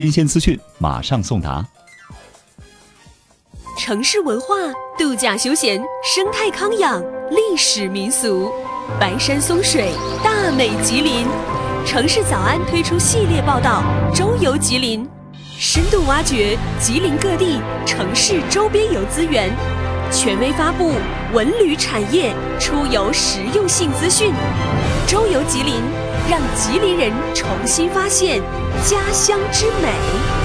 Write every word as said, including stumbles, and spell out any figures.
新鲜资讯马上送达。 城市文化、度假休闲、生态康养、历史民俗，白山松水，大美吉林。城市早安推出系列报道《周游吉林》，深度挖掘吉林各地城市周边游资源，权威发布文旅产业出游实用性资讯。周游吉林，让吉林人重新发现家乡之美。